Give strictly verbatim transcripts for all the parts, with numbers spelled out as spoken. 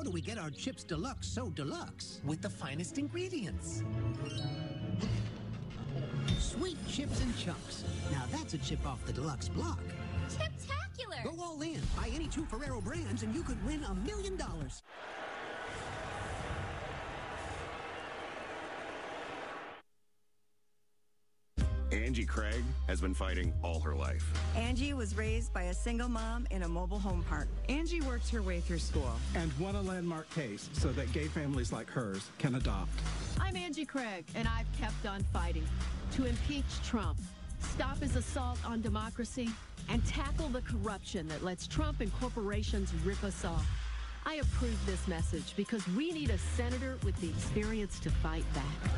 How do we get our chips deluxe so deluxe? With the finest ingredients. Sweet chips and chunks. Now that's a chip off the deluxe block. Chiptacular! Go all in. Buy any two Ferrero brands and you could win a million dollars. Angie Craig has been fighting all her life. Angie was raised by a single mom in a mobile home park. Angie worked her way through school and won a landmark case so that gay families like hers can adopt. I'm Angie Craig, and I've kept on fighting to impeach Trump, stop his assault on democracy, and tackle the corruption that lets Trump and corporations rip us off. I approve this message because we need a senator with the experience to fight back.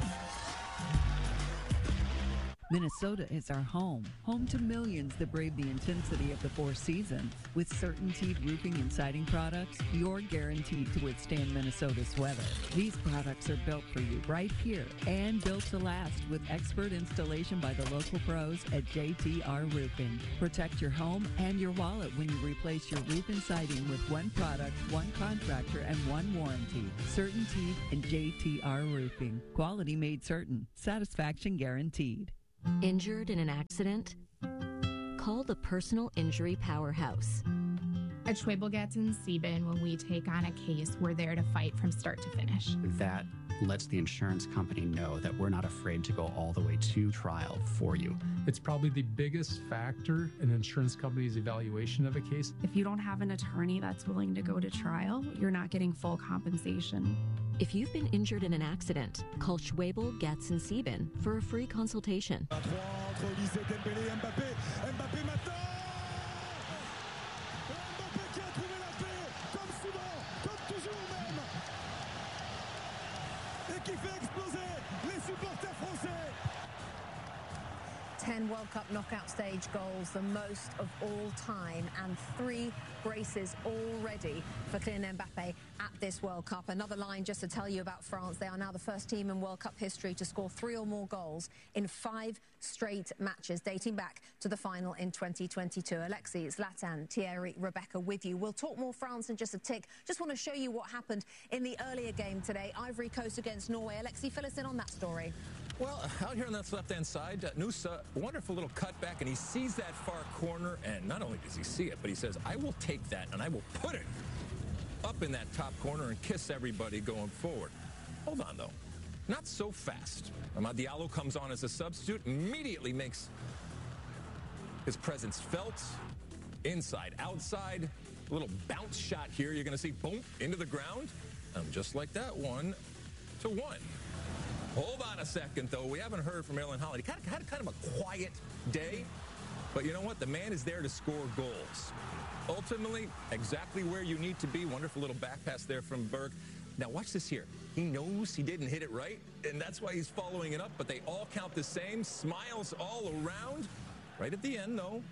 Minnesota is our home, home to millions that brave the intensity of the four seasons. With CertainTeed roofing and siding products, you're guaranteed to withstand Minnesota's weather. These products are built for you right here and built to last with expert installation by the local pros at J T R Roofing. Protect your home and your wallet when you replace your roof and siding with one product, one contractor, and one warranty. CertainTeed and J T R Roofing. Quality made certain. Satisfaction guaranteed. Injured in an accident? Call the Personal Injury Powerhouse. At Schwebel, Getz and Sieben, when we take on a case, we're there to fight from start to finish. That lets the insurance company know that we're not afraid to go all the way to trial for you. It's probably the biggest factor in an insurance company's evaluation of a case. If you don't have an attorney that's willing to go to trial, you're not getting full compensation. If you've been injured in an accident, call Schwebel, Getz and Sieben for a free consultation. ten World Cup knockout stage goals, the most of all time, and three braces already for Kylian Mbappe at this World Cup. Another line just to tell you about France. They are now the first team in World Cup history to score three or more goals in five straight matches, dating back to the final in twenty twenty-two. Alexi, Zlatan, Thierry, Rebecca with you. We'll talk more France in just a tick. Just want to show you what happened in the earlier game today. Ivory Coast against Norway. Alexi, fill us in on that story. Well, out here on that left-hand side, uh, Nusa, wonderful little cutback, and he sees that far corner, and not only does he see it, but he says, I will take that, and I will put it up in that top corner and kiss everybody going forward. Hold on, though. Not so fast. Amad Diallo comes on as a substitute, immediately makes his presence felt. Inside, outside, a little bounce shot here. You're going to see, boom, into the ground. Um, just like that, one to one. Hold on a second, though. We haven't heard from Erling Haaland. He kind of had kind of a quiet day. But you know what? The man is there to score goals. Ultimately, exactly where you need to be. Wonderful little back pass there from Berg. Now, watch this here. He knows he didn't hit it right, and that's why he's following it up. But they all count the same. Smiles all around. Right at the end, though.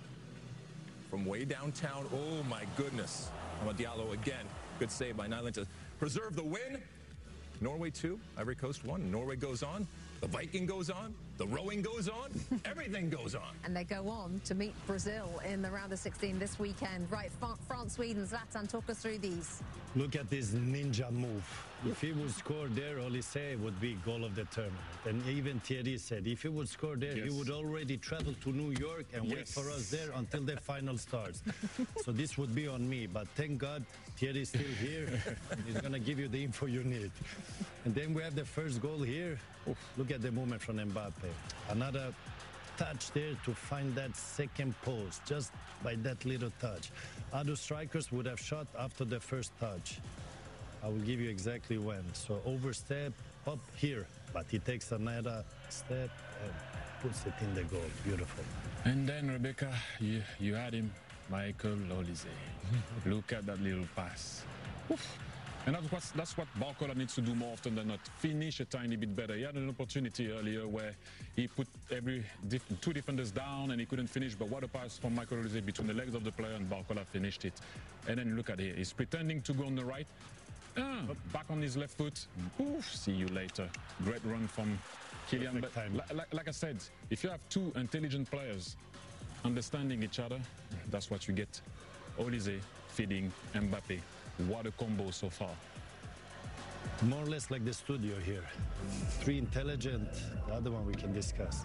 From way downtown. Oh, my goodness. Amad Diallo again. Good save by Nyland to preserve the win. Norway two, Ivory Coast one. Norway goes on. The Viking goes on. The rowing goes on. Everything goes on. And they go on to meet Brazil in the round of sixteen this weekend. Right, France, Sweden. Zlatan, talk us through these. Look at this ninja move. If he would score there, Olise would be goal of the tournament. And even Thierry said if he would score there, yes. he would already travel to New York and yes. wait for us there until the final starts. So this would be on me. But thank God Thierry is still here. He's going to give you the info you need. And then we have the first goal here. Oof, look at the movement from Mbappe. Another touch there to find that second post, just by that little touch. Other strikers would have shot after the first touch. I will give you exactly when. So overstep, up here, but he takes another step and puts it in the goal. Beautiful. And then, Rebecca, you, you had him, Michael Olise. Look at that little pass. Oof. And that's what, that's what Barcola needs to do more often than not. Finish a tiny bit better. He had an opportunity earlier where he put every diff two defenders down and he couldn't finish. But what a pass from Michael Olise between the legs of the player, and Barcola finished it. And then look at it. He's pretending to go on the right. Ah, back on his left foot. Oof, see you later. Great run from Kylian. But like, like I said, if you have two intelligent players understanding each other, that's what you get. Olise feeding Mbappe. what a combo so far. More or less like the studio here. Three intelligent, the other one we can discuss.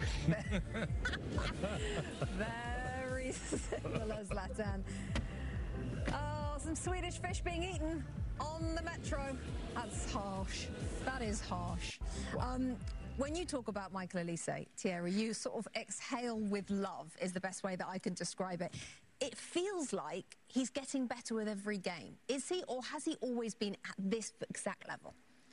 Very similar, Zlatan. Oh, some Swedish fish being eaten on the metro. That's harsh. That is harsh. Um, when you talk about Michael Olise, Thierry, you sort of exhale with love is the best way that I can describe it. It feels like he's getting better with every game. Is he, or has he always been at this exact level?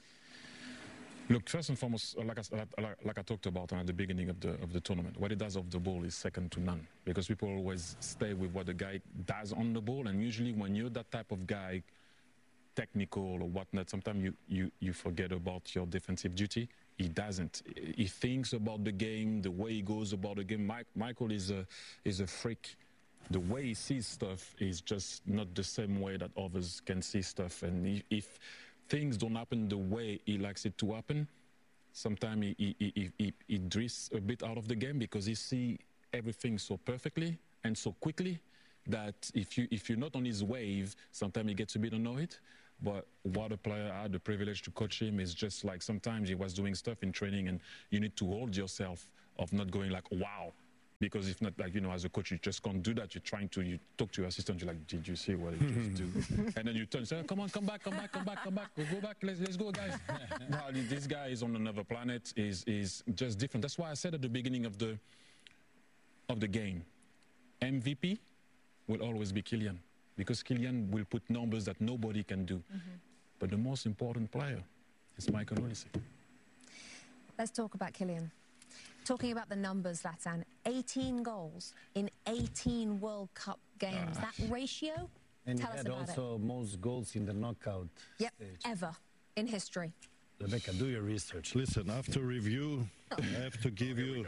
Look, first and foremost, like I, like, like I talked about at the beginning of the of the tournament, what he does off the ball is second to none, because people always stay with what the guy does on the ball, and usually when you're that type of guy, technical or whatnot, sometimes you, you, you forget about your defensive duty. He doesn't. He thinks about the game, the way he goes about the game. Mike, Michael is a, is a freak. The way he sees stuff is just not the same way that others can see stuff, and if, if things don't happen the way he likes it to happen, sometimes he, he, he, he, he drifts a bit out of the game because he sees everything so perfectly and so quickly that if, you, if you're not on his wave, sometimes he gets a bit annoyed. But what a player, I had the privilege to coach him, is just like sometimes he was doing stuff in training and you need to hold yourself of not going like, wow. Because if not, like, you know, as a coach, you just can't do that. You're trying to, you talk to your assistant, you're like, did you see what he just do? And then you turn and say, oh, come on, come back, come back, come back, come back. We'll go back, let's, let's go, guys. No, this guy is on another planet, is is just different. That's why I said at the beginning of the, of the game, M V P will always be Kylian. Because Kylian will put numbers that nobody can do. Mm-hmm. But the most important player is Michael Olise. Let's talk about Kylian. Talking about the numbers, Zlatan, eighteen goals in eighteen World Cup games. Ah. That ratio, and tell he us had about also it. most goals in the knockout Yep, stage. ever in history. Rebecca, do your research. Listen, after review, I have to give you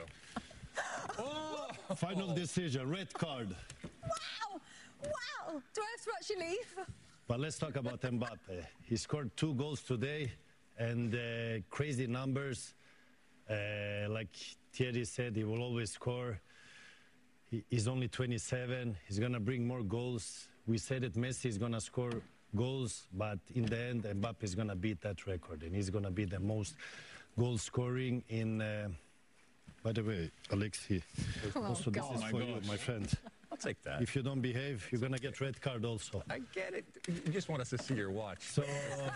oh, final decision, red card. Wow, wow. Do I have to actually leave? But let's talk about Mbappe. He scored two goals today, and uh, crazy numbers. Uh, like Thierry said, he will always score. He, he's only twenty-seven. He's going to bring more goals. We said that Messi is going to score goals, but in the end, Mbappe is going to beat that record, and he's going to be the most goal scoring in... Uh, By the way, Alexi, Oh, also this God. is Oh, my for you, gosh. my friend. I'll take that. If you don't behave, you're going to get red card also. I get it. You just want us to see your watch. So...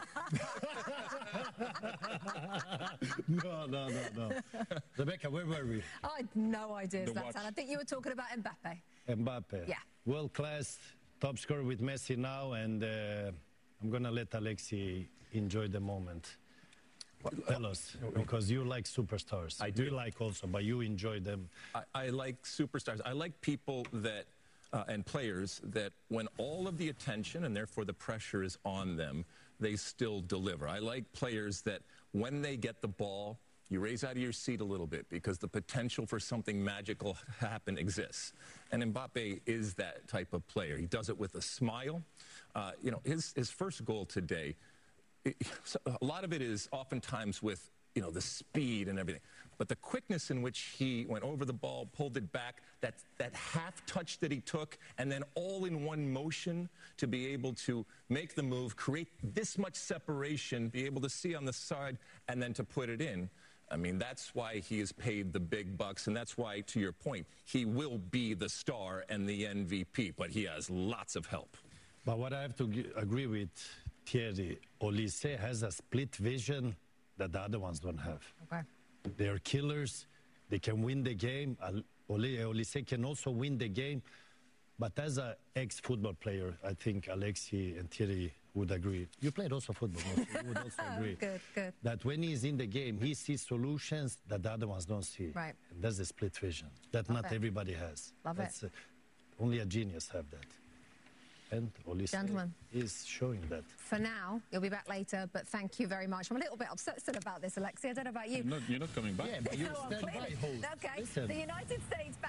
no, no, no, no. Rebecca, where were we? I had no idea, The Zlatan. watch. I think you were talking about Mbappe. Mbappe. Yeah. World class, top scorer with Messi now, and uh, I'm going to let Alexi enjoy the moment. Tell us, because you like superstars. I do. We like also, but you enjoy them. I, I like superstars. I like people that, uh, and players that when all of the attention and therefore the pressure is on them, they still deliver. I like players that when they get the ball, you raise out of your seat a little bit because the potential for something magical to happen exists. And Mbappe is that type of player. He does it with a smile. Uh, you know, his, his first goal today, it, so a lot of it is oftentimes with, you know, the speed and everything. But the quickness in which he went over the ball, pulled it back, that, that half touch that he took, and then all in one motion to be able to make the move, create this much separation, be able to see on the side, and then to put it in. I mean, that's why he is paid the big bucks, and that's why, to your point, he will be the star and the M V P, but he has lots of help. But what I have to g- agree with Thierry, Olise has a split vision that the other ones don't have. Okay. They are killers. They can win the game. Al- Oli- Olise can also win the game. But as an ex-football player, I think Alexi and Thierry would agree. You played also football, no? So you would also agree. Good, good. That when he's in the game, he sees solutions that the other ones don't see. Right. And that's the split vision that Love not it. everybody has. Love that's, it. Uh, only a genius have that. And Olise Gentlemen. is showing that. For now, you'll be back later, but thank you very much. I'm a little bit upset still about this, Alexi. I don't know about you. You're not, you're not coming back. Yeah, but you're Oh, standby clearly. host. Okay. Listen. The United States back.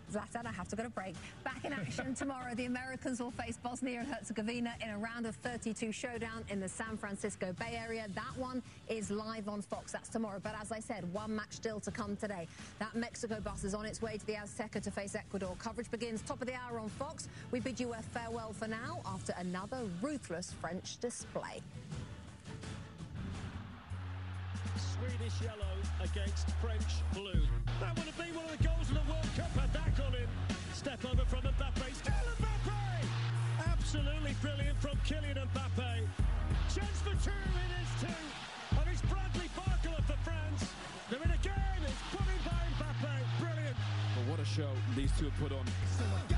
Zlatan, I have to go to break. Back in action tomorrow, the Americans will face Bosnia and Herzegovina in a round of thirty-two showdown in the San Francisco Bay Area. That one is live on Fox. That's tomorrow. But as I said, one match still to come today. That Mexico bus is on its way to the Azteca to face Ecuador. Coverage begins top of the hour on Fox. We bid you a farewell for now after another ruthless French display. Swedish yellow against French blue. That would have been one of the goals of the World Cup had that gone in. Step over from Mbappe. Still Mbappe! Absolutely brilliant from Kylian Mbappe. Chance for two, it is two. And it's Bradley Barcola for France. They're in again. It's put in by Mbappe. Brilliant. But what a show these two have put on.